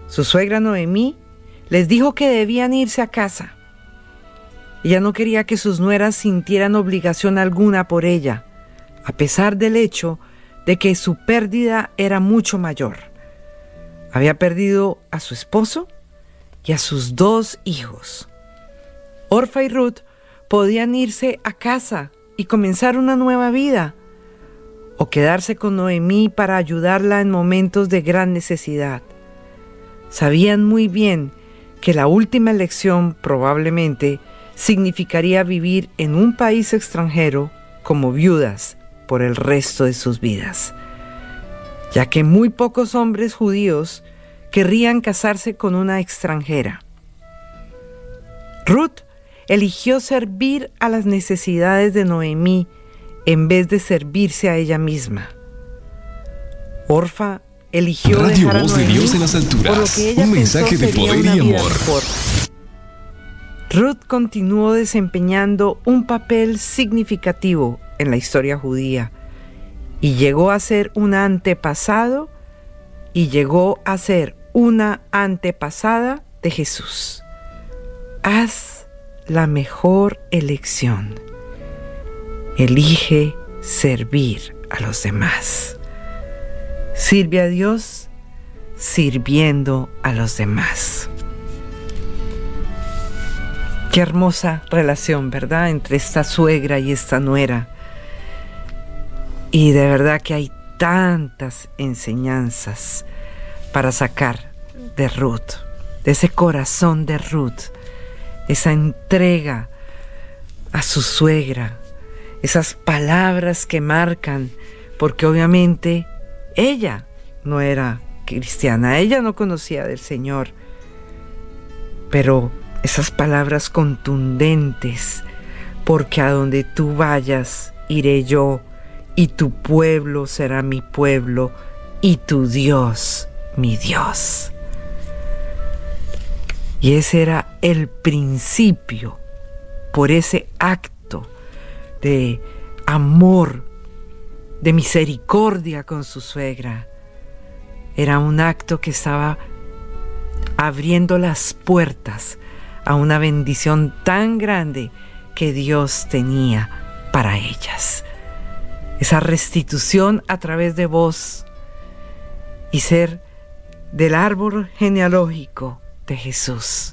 Su suegra Noemí les dijo que debían irse a casa. Ella no quería que sus nueras sintieran obligación alguna por ella, a pesar del hecho de que su pérdida era mucho mayor. Había perdido a su esposo y a sus 2 hijos. Orfa y Ruth podían irse a casa y comenzar una nueva vida, o quedarse con Noemí para ayudarla en momentos de gran necesidad. Sabían muy bien que la última elección probablemente significaría vivir en un país extranjero como viudas por el resto de sus vidas, ya que muy pocos hombres judíos querrían casarse con una extranjera. Ruth eligió servir a las necesidades de Noemí en vez de servirse a ella misma. Orfa eligió Radio dejar a Voz de Noemí Dios en las alturas, por lo que ella un pensó mensaje de sería poder una y vida amor. mejor. Ruth continuó desempeñando un papel significativo en la historia judía y llegó a ser una antepasada de Jesús. Haz la mejor elección. Elige servir a los demás. Sirve a Dios sirviendo a los demás. Qué hermosa relación, ¿verdad?, entre esta suegra y esta nuera. Y de verdad que hay tantas enseñanzas para sacar de Ruth, de ese corazón de Ruth, esa entrega a su suegra, esas palabras que marcan, porque obviamente ella no era cristiana, ella no conocía del Señor, pero esas palabras contundentes, porque a donde tú vayas iré yo, y tu pueblo será mi pueblo, y tu Dios mi Dios. Y ese era el principio, por ese acto de amor, de misericordia con su suegra. Era un acto que estaba abriendo las puertas a una bendición tan grande que Dios tenía para ellas. Esa restitución a través de vos y ser del árbol genealógico de Jesús.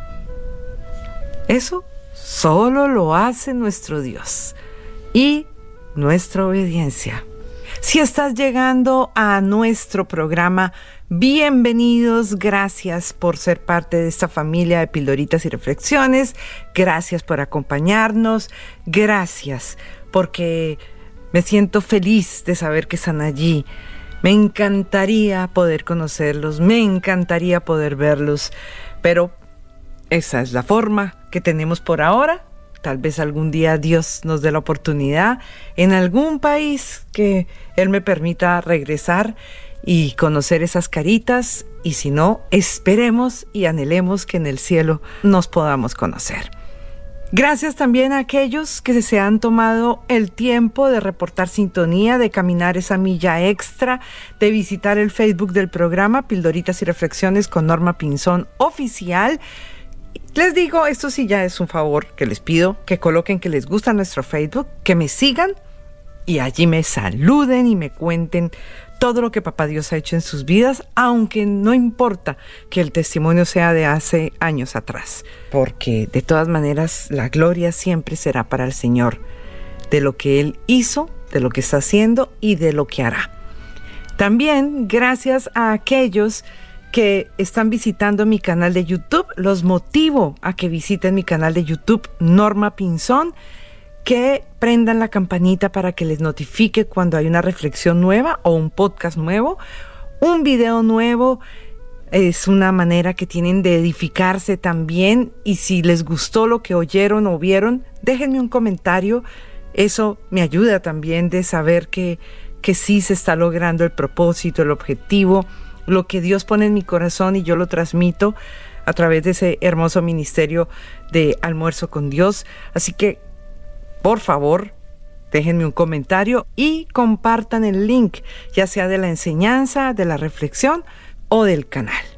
Eso solo lo hace nuestro Dios y nuestra obediencia. Si estás llegando a nuestro programa, bienvenidos, gracias por ser parte de esta familia de Pildoritas y Reflexiones, gracias por acompañarnos, gracias porque me siento feliz de saber que están allí. Me encantaría poder conocerlos, me encantaría poder verlos, pero esa es la forma que tenemos por ahora. Tal vez algún día Dios nos dé la oportunidad en algún país que Él me permita regresar y conocer esas caritas, y si no, esperemos y anhelemos que en el cielo nos podamos conocer. Gracias también a aquellos que se han tomado el tiempo de reportar sintonía, de caminar esa milla extra, de visitar el Facebook del programa Pildoritas y Reflexiones con Norma Pinzón Oficial. Les digo, esto sí ya es un favor que les pido, que coloquen que les gusta nuestro Facebook, que me sigan y allí me saluden y me cuenten todo lo que Papá Dios ha hecho en sus vidas, aunque no importa que el testimonio sea de hace años atrás, porque de todas maneras la gloria siempre será para el Señor, de lo que Él hizo, de lo que está haciendo y de lo que hará. También gracias a aquellos que están visitando mi canal de YouTube, los motivo a que visiten mi canal de YouTube Norma Pinzón, que prendan la campanita para que les notifique cuando hay una reflexión nueva o un podcast nuevo, un video nuevo. Es una manera que tienen de edificarse también, y si les gustó lo que oyeron o vieron, déjenme un comentario. Eso me ayuda también de saber que sí se está logrando el propósito, el objetivo, lo que Dios pone en mi corazón, y yo lo transmito a través de ese hermoso ministerio de Almuerzo con Dios. Así que, por favor, déjenme un comentario y compartan el link, ya sea de la enseñanza, de la reflexión o del canal.